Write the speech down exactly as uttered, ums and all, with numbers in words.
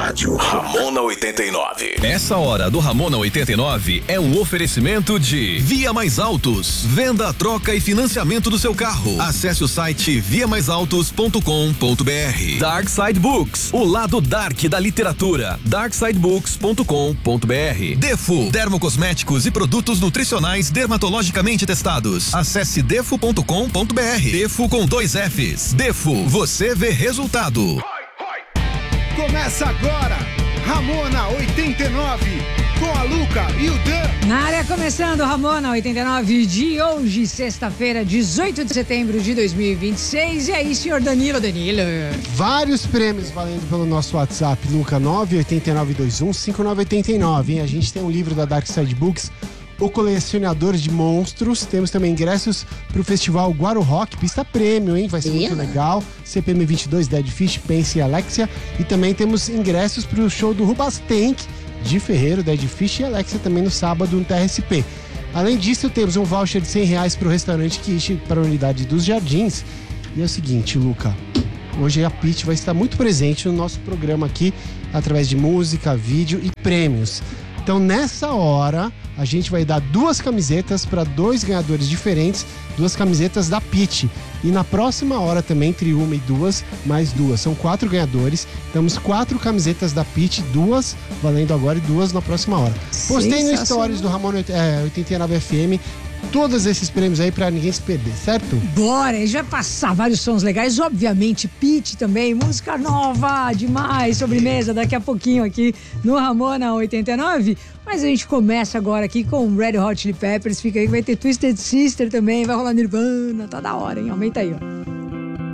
rádio. Ramona oitenta e nove. Essa hora do Ramona oitenta e nove é um oferecimento de Via Mais Autos. Venda, troca e financiamento do seu carro. Acesse o site via mais autos ponto com ponto br. Dark Side Books, o lado dark da literatura. dark side books ponto com ponto br. Defo, dermocosméticos e produtos nutricionais dermatologicamente testados. Acesse defo ponto com ponto br. Defo com dois Fs. Defo, você vê resultado. Começa agora, Ramona oitenta e nove, com a Luca e o Dan. Na área começando, Ramona oitenta e nove de hoje, sexta-feira, dezoito de setembro de dois mil e vinte e seis. E aí, senhor Danilo, Danilo? Vários prêmios valendo pelo nosso WhatsApp, Luca, nove oito nove dois um cinco nove oito nove, hein? A gente tem um livro da Dark Side Books, O Colecionador de Monstros. Temos também ingressos pro Festival Guaru Rock, pista prêmio, hein? Vai ser muito legal. C P M vinte e dois, Dead Fish, Pense e Alexia. E também temos ingressos pro show do Rubastank, de Ferreiro, Dead Fish e Alexia também no sábado no T R S P. Além disso, temos um voucher de cem reais pro restaurante Quiche para a unidade dos Jardins. E é o seguinte, Luca, hoje a Pitty vai estar muito presente no nosso programa aqui, através de música, vídeo e prêmios. Então, nessa hora, a gente vai dar duas camisetas para dois ganhadores diferentes, duas camisetas da Pitty. E na próxima hora também, entre uma e duas, mais duas. São quatro ganhadores. Temos quatro camisetas da Pitty, duas valendo agora e duas na próxima hora. Postei no Stories do Ramona é, oitenta e nove F M todos esses prêmios aí pra ninguém se perder, certo? Bora, a gente vai passar vários sons legais, obviamente Pitty também, música nova demais, sobremesa daqui a pouquinho aqui no Ramona oitenta e nove, mas a gente começa agora aqui com Red Hot Chili Peppers, fica aí que vai ter Twisted Sister também, vai rolar Nirvana, tá da hora, hein? Aumenta aí, ó.